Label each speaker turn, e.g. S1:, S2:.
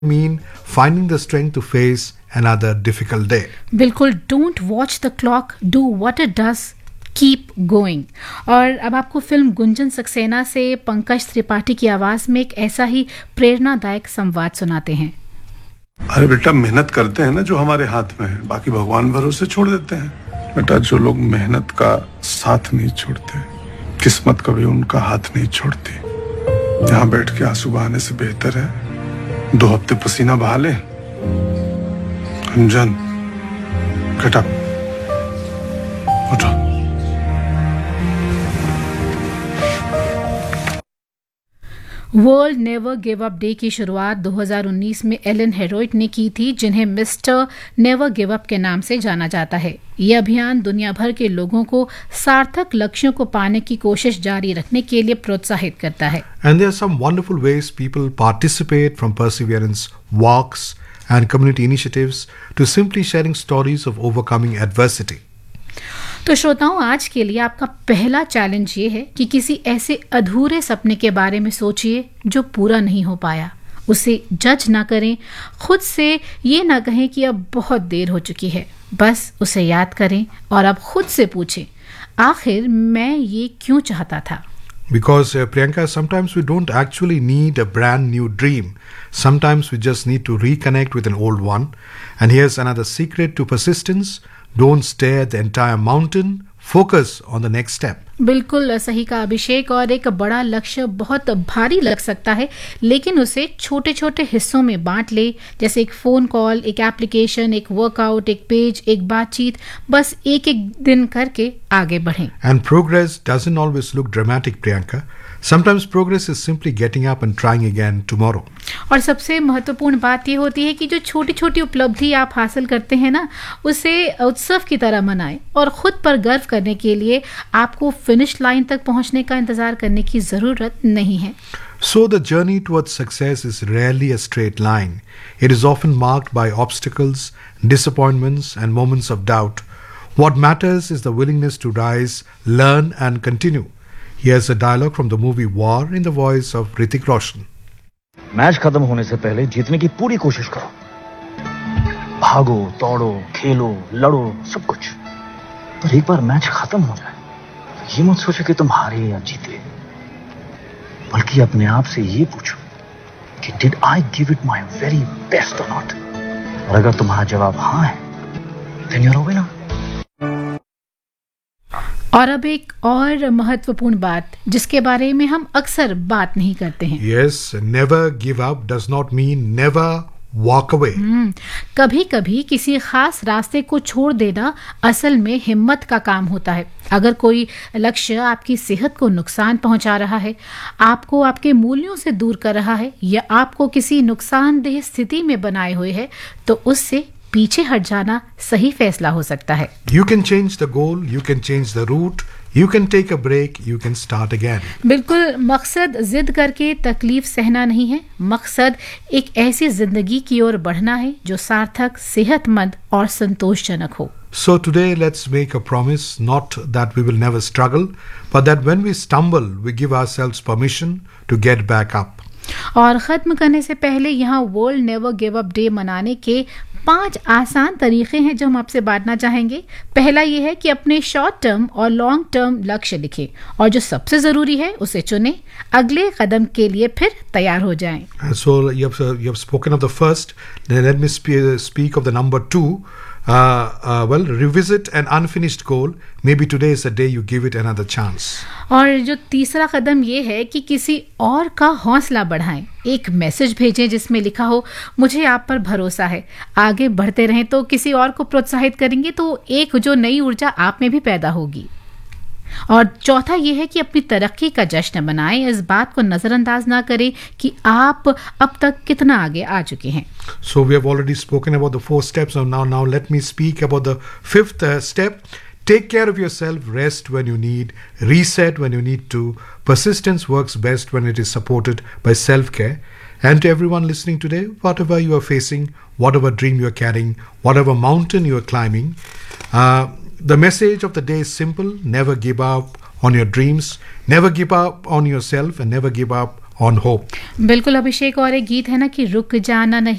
S1: mean finding the strength to face another difficult day.
S2: बिल्कुल, don't watch the clock, do what it does, keep going. और अब आपको film Gunjan Saxena से पंकज त्रिपाठी की आवाज में एक ऐसा ही प्रेरणादायक संवाद सुनाते हैं।
S3: अरे बेटा, मेहनत करते हैं ना जो हमारे हाथ में है, बाकी भगवान भरोसे छोड़ देते हैं। बेटा, जो लोग मेहनत का साथ नहीं छोड़ते, किस्मत कभी उनका हाथ नहीं छोड़ती। यहाँ बैठ के आंसू बहाने से बेहतर है 2 हफ्ते पसीना बहा ले। गुंजन, गेट अप, उठो।
S2: World never give up day की शुरुआत 2019 में एलन हेरोइट ने की थी, जिन्हें मिस्टर नेवर गिव अप के नाम से जाना जाता है। ये अभियान दुनिया भर के लोगों को सार्थक लक्ष्यों को पाने की कोशिश जारी रखने के लिए प्रोत्साहित करता है।
S1: And there are some wonderful ways people participate, from perseverance walks and community initiatives to simply sharing stories of overcoming adversity.
S2: तो श्रोताओं, आज के लिए आपका पहला चैलेंज ये है कि किसी ऐसे अधूरे सपने के बारे में सोचिए जो पूरा नहीं हो पाया। उसे जज ना करें, खुद से ये ना कहें कि अब बहुत देर हो चुकी है। बस उसे याद करें और अब खुद से पूछें, आखिर मैं ये क्यों चाहता था।
S1: Because Priyanka, sometimes we don't actually need a brand new dream. Sometimes we just need to reconnect with an old one. And here's another secret to persistence. Don't stare at the entire mountain. Focus on the next step.
S2: बिल्कुल सही का अभिषेक। और एक बड़ा लक्ष्य बहुत भारी लग सकता है, लेकिन उसे छोटे छोटे हिस्सों में बांट ले, जैसे एक फोन कॉल, एक एप्लीकेशन, एक वर्कआउट, एक पेज, एक बातचीत। बस एक एक दिन करके आगे बढ़ें।
S1: And progress doesn't always look dramatic, Priyanka. Sometimes progress is simply getting up and trying again tomorrow.
S2: और सबसे महत्वपूर्ण बात यह होती है कि जो छोटी छोटी उपलब्धि आप हासिल करते हैं ना, उसे उत्सव की तरह मनाएं और खुद पर गर्व करने के लिए आपको फिनिश लाइन तक पहुंचने का इंतजार करने की जरूरत नहीं है।
S1: So the journey towards success is rarely a straight line. It is often marked by obstacles, disappointments, and moments of doubt. What matters is the willingness to rise, learn, and continue. Here's a dialogue from the movie War in the voice of Hrithik Roshan.
S4: Match खत्म होने से पहले जीतने की पूरी कोशिश करो। भागो, दौड़ो, खेलो, लड़ो, सब कुछ। पर एक बार मैच खत्म हो जाए तो ये मत सोचो कि तुम हारे या जीते, बल्कि अपने आप से ये पूछो कि did I give it my very best और नॉट। और अगर तुम्हारा जवाब हाँ है, then you are a winner.
S2: और अब एक और महत्वपूर्ण बात जिसके बारे में हम अक्सर बात नहीं करते हैं।
S1: Yes, never give up does not mean never walk away.
S2: कभी कभी किसी खास रास्ते को छोड़ देना असल में हिम्मत का काम होता है। अगर कोई लक्ष्य आपकी सेहत को नुकसान पहुंचा रहा है, आपको आपके मूल्यों से दूर कर रहा है, या आपको किसी नुकसानदेह स्थिति में बनाए हुए है, तो उससे पीछे हट जाना सही फैसला हो सकता है।
S1: You can change the goal, you can change the route, you can take a break, you can start again.
S2: बिल्कुल, मकसद जिद करके तकलीफ सहना नहीं है। मकसद एक ऐसी जिंदगी की ओर बढ़ना है जो सार्थक, सेहतमंद और संतोषजनक हो।
S1: So today let's make a promise, not that we will never struggle, but that when we stumble, we give ourselves permission to get back up.
S2: और खत्म करने से पहले यहाँ world never give up day मनाने के 5 आसान तरीके हैं जो हम आपसे बांटना चाहेंगे। पहला ये है कि अपने शॉर्ट टर्म और लॉन्ग टर्म लक्ष्य लिखें और जो सबसे जरूरी है उसे चुनें। अगले कदम के लिए फिर तैयार हो जाएं।
S1: So you have spoken of the first. Then let me speak of the number 2. Well, revisit an unfinished goal. Maybe today is the day you give it another chance.
S2: और जो तीसरा कदम ये है कि किसी और का हौसला बढ़ाएं। एक मैसेज भेजें जिसमें लिखा हो, मुझे आप पर भरोसा है। आगे बढ़ते रहें तो किसी और को प्रोत्साहित करेंगे तो एक जो नई ऊर्जा आप में भी पैदा होगी। और चौथा ये है कि अपनी तरक्की का जश्न मनाएं। इस बात को नजरअंदाज ना करें कि आप अब तक कितना आगे आ चुके हैं।
S1: So we have already spoken about the 4 steps. Now let me speak about the 5th step. Take care of yourself. Rest when you need. Reset when you need to. Persistence works best when it is supported by self-care. And to everyone listening today, whatever you are facing, whatever dream you are carrying, whatever mountain you are climbing, the message of the day is simple. Never give up on your dreams. Never give up on yourself, and never give up on hope.
S2: बिल्कुल अभिषेक, और एक गीत है ना कि रुक जाना नहीं